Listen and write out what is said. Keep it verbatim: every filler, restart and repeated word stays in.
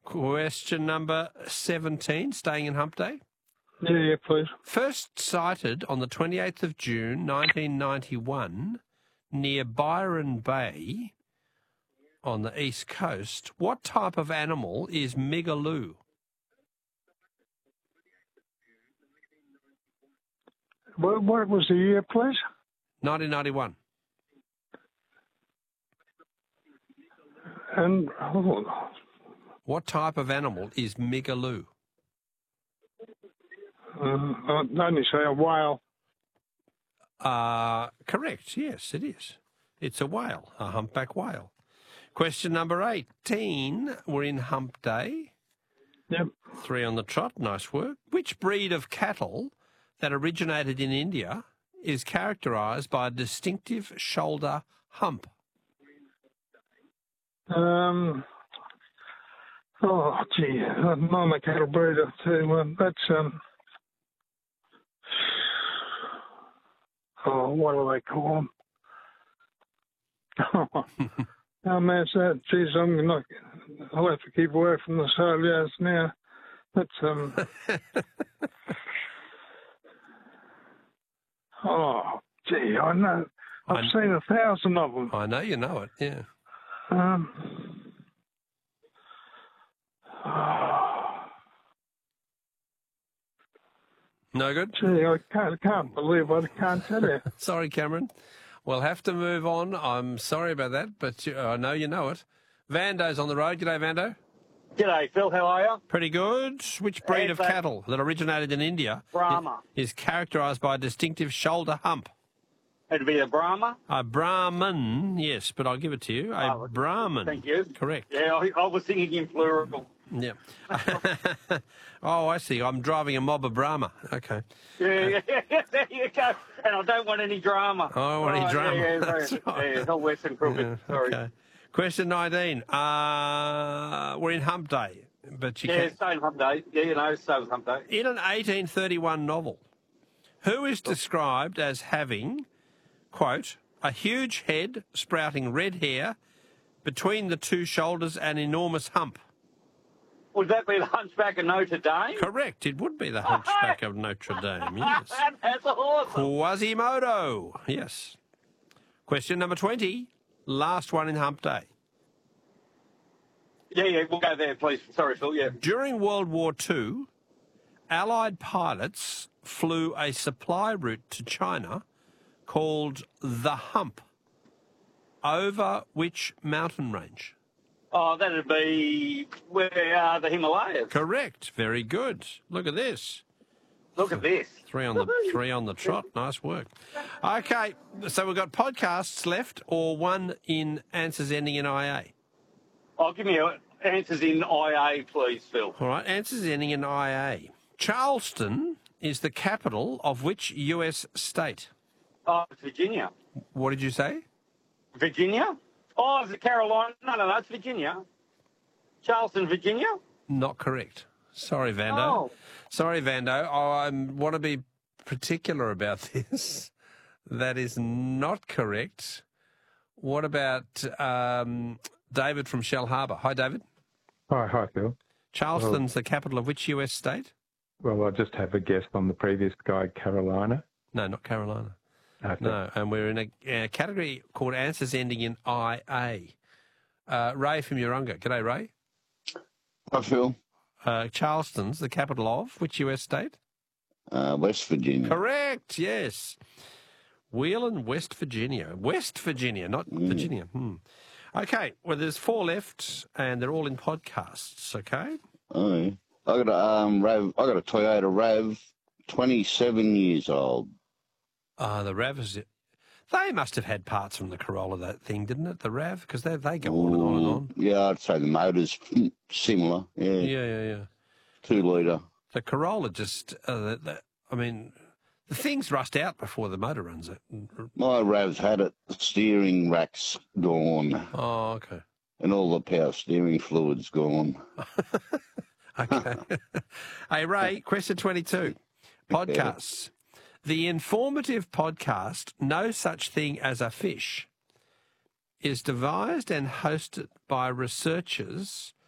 Question number seventeen, staying in Hump Day. Yeah, yeah, please. First sighted on the twenty-eighth of June, nineteen ninety-one, near Byron Bay on the east coast, what type of animal is Migaloo? What, what was the year, please? nineteen ninety-one. And oh, What type of animal is Migaloo? uh, I'd only say a whale. Uh, correct, yes, it is. It's a whale, a humpback whale. Question number eighteen. We're in Hump Day. Yep. Three on the trot, nice work. Which breed of cattle that originated in India is characterised by a distinctive shoulder hump? Um. Oh, gee, I'm a cattle breeder too. Um, that's um. Oh, what do they call them? Oh man, so geez, I'm not. I'll have to keep away from the Soliers now. That's um. Oh, gee, I know. I've I- seen a thousand of them. I know you know it, yeah. Um. Oh, No good? gee, I can't, can't believe I can't tell you. Sorry, Cameron. We'll have to move on. I'm sorry about that, but you, I know you know it. Vando's on the road. G'day, Vando. G'day, Phil. How are you? Pretty good. Which breed of Hey, thank- cattle that originated in India Brahma. is characterised by a distinctive shoulder hump? It'd be a Brahma. A Brahman, yes, but I'll give it to you. A Oh, Brahman. Thank you. Correct. Yeah, I, I was thinking in plural. Yeah. Oh, I see. I'm driving a mob of Brahma. Okay. Yeah, yeah, there you go. And I don't want any drama. I don't want any Right, drama. Yeah, yeah, That's yeah, right. yeah, not Western Crooked. Yeah, Sorry. okay. Question nineteen. Uh, we're in Hump Day, but you Yeah, can same hump day. Yeah, you know, same hump day. in an eighteen thirty-one novel, who is described as having, quote, a huge head sprouting red hair between the two shoulders and enormous hump? Would that be the Hunchback of Notre Dame? Correct. It would be the Hunchback of Notre Dame, yes. That's awesome. Quasimodo, yes. Question number twenty, last one in Hump Day. Yeah, yeah, we'll go there, please. Sorry, Phil, yeah. During World War Two, Allied pilots flew a supply route to China called the Hump. Over which mountain range? Oh, that'd be where uh, the Himalayas. Correct. Very good. Look at this. Look at this. Three on the three on the trot. Nice work. Okay, so we've got podcasts left, or one in answers ending in I A. Oh, give me a, answers in I A, please, Phil. All right, answers ending in I A. Charleston is the capital of which U S state? Oh, it's Virginia. What did you say? Virginia? Oh, is it Carolina? No, no, no, it's Virginia. Charleston, Virginia? Not correct. Sorry, Vando. Oh. Sorry, Vando. I want to be particular about this. That is not correct. What about um, David from Shell Harbour? Hi, David. Hi, hi, Phil. Charleston's the capital of which U S state? Well, I just have a guess on the previous guy, Carolina. No, not Carolina. Okay. No, and we're in a, a category called answers ending in I A. Uh, Ray from Urunga. G'day, Ray. Hi, Phil. Uh, Charleston's the capital of which U S state? Uh, West Virginia. Correct, yes. Wheeling, West Virginia. West Virginia, not Mm. Virginia. Hmm. Okay, well, there's four left, and they're all in podcasts, okay? Oh, yeah. I got a um, Rav. I got a Toyota Rav, twenty-seven years old. Uh, the RAV is it. They must have had parts from the Corolla, that thing, didn't it? The RAV? Because they, they go on and on and on. Yeah, I'd say the motor's similar. Yeah, Yeah, yeah, yeah. two litre. The Corolla just, uh, the, the, I mean, the things rust out before the motor runs it. My Rav's had it. The steering rack's gone, Oh, okay. and all the power steering fluid's gone. Okay. Hey, Ray, question twenty-two. Podcasts. The informative podcast, No Such Thing as a Fish, is devised and hosted by researchers